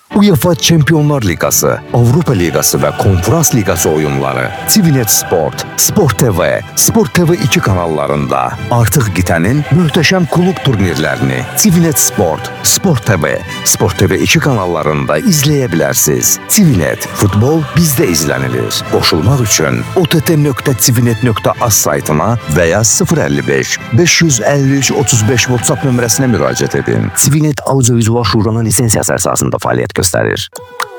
UEFA Çempionlar Liqası, Avropa Liqası və Konferans Liqası oyunları TVNet Sport, Sport TV, Sport TV 2 kanallarında. Artıq qitənin möhtəşəm klub turnirlərini TVNet Sport, Sport TV, Sport TV 2 kanallarında izləyə bilərsiniz. TVNet, futbol bizdə izlənilir. Qoşulmaq üçün ott.tvnet.az saytına və ya 055 553 35 WhatsApp nömrəsinə müraciət edin. TVNet Audiovizual Şuranın lisensiyası əsasında fəaliyyət göstərir.